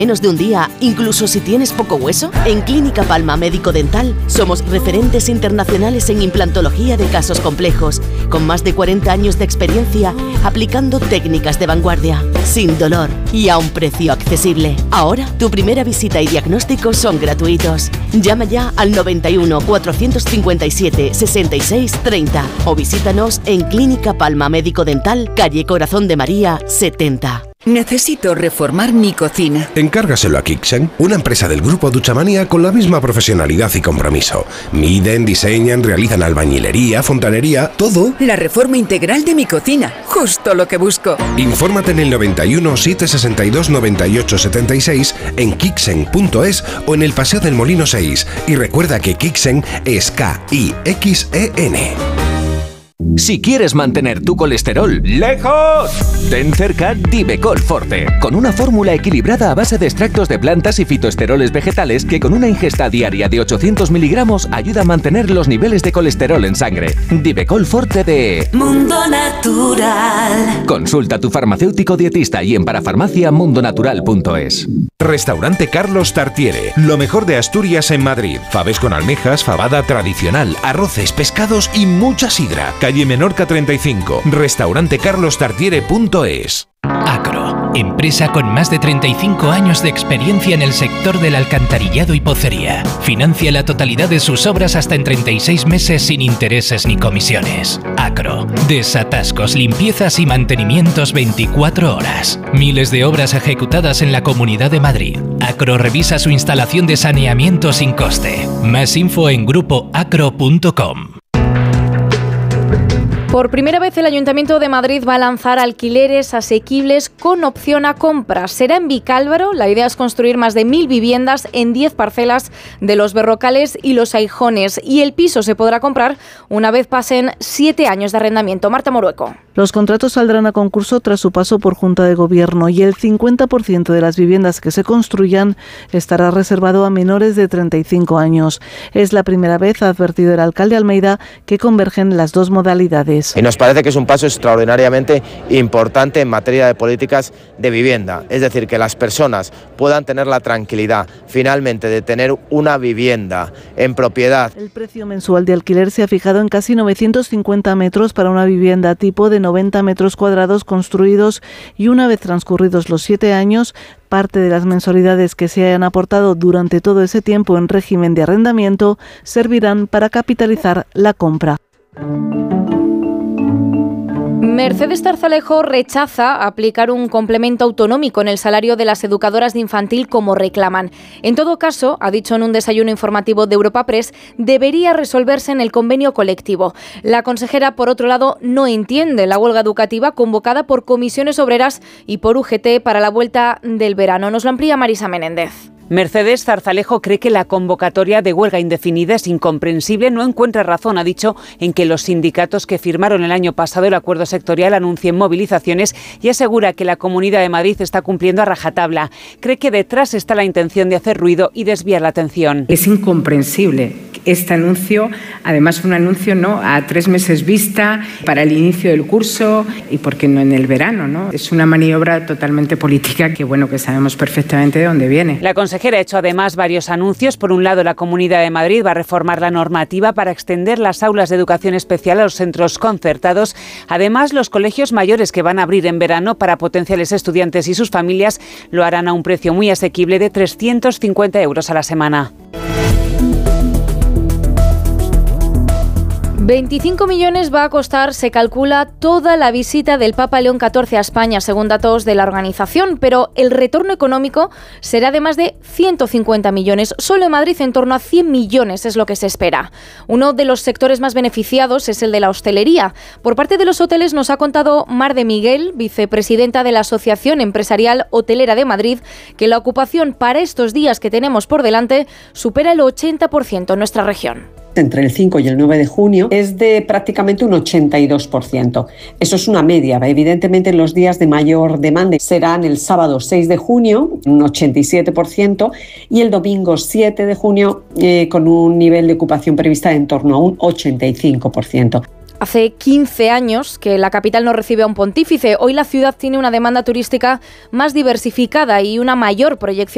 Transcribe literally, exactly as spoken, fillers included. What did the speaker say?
Menos de un día, incluso si tienes poco hueso? En Clínica Palma Médico Dental somos referentes internacionales en implantología de casos complejos, con más de cuarenta años de experiencia aplicando técnicas de vanguardia, sin dolor y a un precio accesible. Ahora, tu primera visita y diagnóstico son gratuitos. Llama ya al noventa y uno, cuatrocientos cincuenta y siete, sesenta y seis, treinta o visítanos en Clínica Palma Médico Dental, calle Corazón de María, setenta. Necesito reformar mi cocina. Encárgaselo a Kixen, una empresa del grupo Duchamanía con la misma profesionalidad y compromiso. Miden, diseñan, realizan albañilería, fontanería, todo. La reforma integral de mi cocina, justo lo que busco. Infórmate en el noventa y uno, setecientos sesenta y dos, noventa y ocho, setenta y seis, en kixen punto es o en el Paseo del Molino seis. Y recuerda que Kixen es K I X E N. Si quieres mantener tu colesterol lejos, ten cerca Divecol Forte, con una fórmula equilibrada a base de extractos de plantas y fitoesteroles vegetales que con una ingesta diaria de ochocientos miligramos ayuda a mantener los niveles de colesterol en sangre. Divecol Forte de Mundo Natural. Consulta a tu farmacéutico dietista y en parafarmacia mundonatural punto es. Restaurante Carlos Tartiere, lo mejor de Asturias en Madrid. Faves con almejas, fabada tradicional, arroces, pescados y mucha sidra. Calle Menorca treinta y cinco, restaurante carlos tartiere punto es. Acro, empresa con más de treinta y cinco años de experiencia en el sector del alcantarillado y pocería. Financia la totalidad de sus obras hasta en treinta y seis meses sin intereses ni comisiones. Acro, desatascos, limpiezas y mantenimientos veinticuatro horas. Miles de obras ejecutadas en la Comunidad de Madrid. Acro revisa su instalación de saneamiento sin coste. Más info en grupo acro punto com. Por primera vez el Ayuntamiento de Madrid va a lanzar alquileres asequibles con opción a compra. Será en Vicálvaro. La idea es construir más de mil viviendas en diez parcelas de los Berrocales y los Aijones. Y el piso se podrá comprar una vez pasen siete años de arrendamiento. Marta Morueco. Los contratos saldrán a concurso tras su paso por Junta de Gobierno y el cincuenta por ciento de las viviendas que se construyan estará reservado a menores de treinta y cinco años. Es la primera vez, ha advertido el alcalde Almeida, que convergen las dos modalidades. Y nos parece que es un paso extraordinariamente importante en materia de políticas de vivienda, es decir, que las personas puedan tener la tranquilidad finalmente de tener una vivienda en propiedad. El precio mensual de alquiler se ha fijado en casi novecientos cincuenta metros para una vivienda tipo de noventa metros cuadrados construidos y una vez transcurridos los siete años, parte de las mensualidades que se hayan aportado durante todo ese tiempo en régimen de arrendamiento servirán para capitalizar la compra. Mercedes Zarzalejo rechaza aplicar un complemento autonómico en el salario de las educadoras de infantil como reclaman. En todo caso, ha dicho en un desayuno informativo de Europa Press, debería resolverse en el convenio colectivo. La consejera, por otro lado, no entiende la huelga educativa convocada por comisiones obreras y por U G T para la vuelta del verano. Nos lo amplía Marisa Menéndez. Mercedes Zarzalejo cree que la convocatoria de huelga indefinida es incomprensible. No encuentra razón, ha dicho, en que los sindicatos que firmaron el año pasado el acuerdo sectorial anuncien movilizaciones y asegura que la Comunidad de Madrid está cumpliendo a rajatabla. Cree que detrás está la intención de hacer ruido y desviar la atención. Es incomprensible este anuncio, además un anuncio no a tres meses vista para el inicio del curso y por qué no en el verano, ¿no? Es una maniobra totalmente política que bueno que sabemos perfectamente de dónde viene. La consejera ha hecho además varios anuncios. Por un lado, la Comunidad de Madrid va a reformar la normativa para extender las aulas de educación especial a los centros concertados. Además, los colegios mayores que van a abrir en verano para potenciales estudiantes y sus familias lo harán a un precio muy asequible de trescientos cincuenta euros a la semana. veinticinco millones va a costar, se calcula, toda la visita del Papa León catorce a España, según datos de la organización, pero el retorno económico será de más de ciento cincuenta millones. Solo en Madrid en torno a cien millones es lo que se espera. Uno de los sectores más beneficiados es el de la hostelería. Por parte de los hoteles nos ha contado Mar de Miguel, vicepresidenta de la Asociación Empresarial Hotelera de Madrid, que la ocupación para estos días que tenemos por delante supera el ochenta por ciento en nuestra región. Entre el cinco y el nueve de junio es de prácticamente un ochenta y dos por ciento. Eso es una media. Evidentemente los días de mayor demanda serán el sábado seis de junio, un ochenta y siete por ciento, y el domingo siete de junio eh, con un nivel de ocupación prevista en torno a un ochenta y cinco por ciento. Hace quince años que la capital no recibe a un pontífice. Hoy la ciudad tiene una demanda turística más diversificada y una mayor proyección